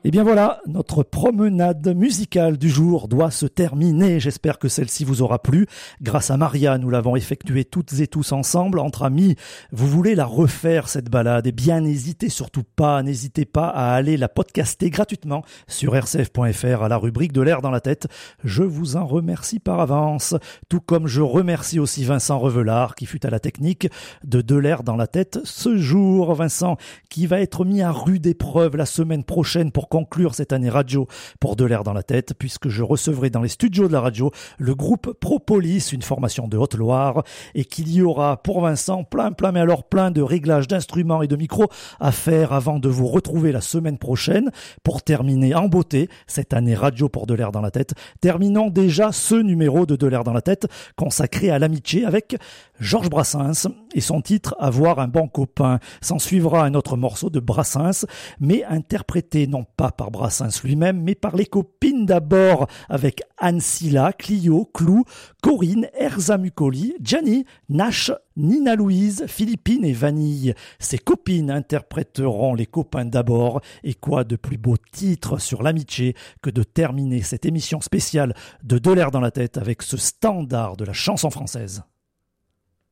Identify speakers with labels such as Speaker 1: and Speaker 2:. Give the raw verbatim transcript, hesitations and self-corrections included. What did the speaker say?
Speaker 1: Et bien voilà, notre promenade musicale du jour doit se terminer. J'espère que celle-ci vous aura plu. Grâce à Maria, nous l'avons effectuée toutes et tous ensemble, entre amis. Vous voulez la refaire, cette balade? Eh bien, n'hésitez surtout pas, n'hésitez pas à aller la podcaster gratuitement sur r c f point f r à la rubrique de l'air dans la tête. Je vous en remercie par avance. Tout comme je remercie aussi Vincent Revelard, qui fut à la technique de De l'air dans la tête ce jour. Vincent, qui va être mis à rude épreuve la semaine prochaine pour conclure cette année radio pour De l'air dans la tête, puisque je recevrai dans les studios de la radio le groupe Propolis, une formation de Haute-Loire, et qu'il y aura pour Vincent plein, plein, mais alors plein de réglages d'instruments et de micros à faire avant de vous retrouver la semaine prochaine pour terminer en beauté cette année radio pour De l'air dans la tête. Terminons déjà ce numéro de De l'air dans la tête consacré à l'amitié avec Georges Brassens et son titre « Avoir un bon copain ». S'en suivra un autre morceau de Brassens, mais interprété non pas par Brassens lui-même, mais par les copines d'abord, avec Anne Silla, Clio, Clou, Corinne, Erza Mucoli, Gianni, Nash, Nina Louise, Philippine et Vanille. Ces copines interpréteront les copains d'abord. Et quoi de plus beau titre sur l'amitié que de terminer cette émission spéciale de De l'air dans la tête avec ce standard de la chanson française.